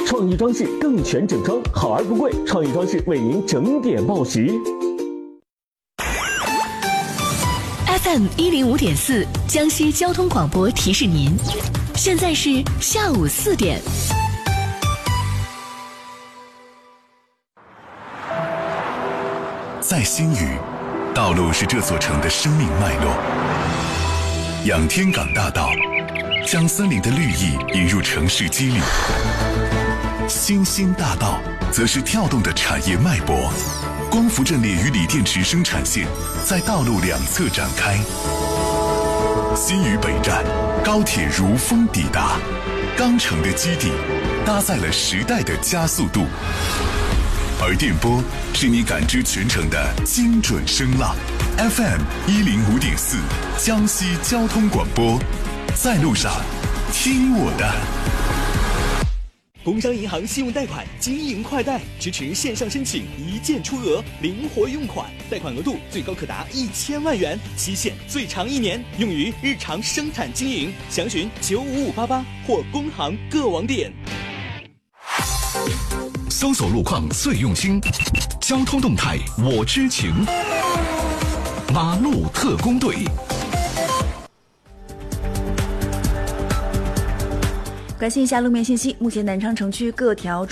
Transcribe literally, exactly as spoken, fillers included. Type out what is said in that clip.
创意装饰更全整装，好而不贵，创意装饰为您整点报时。 F M 一零五点四，江西交通广播提示您，现在是下午四点。 在新余，道路是这座城的生命脉络。仰天港大道将森林的绿意引入城市肌理，新兴大道则是跳动的产业脉搏。光伏阵列与锂电池生产线在道路两侧展开。新余北站，高铁如风抵达，钢城的基地搭载了时代的加速度。而电波是你感知全程的精准声浪。F M 一零五点四，江西交通广播，在路上听我的。 工商银行信用贷款经营快贷，支持线上申请，一键出额，灵活用款，贷款额度最高可达一千万元，期限最长一年，用于日常生产经营。详询九五五八八或工行各网点。 搜索路况最用心，交通动态我知情。马路特工队。 关心一下路面信息，目前南昌城区各条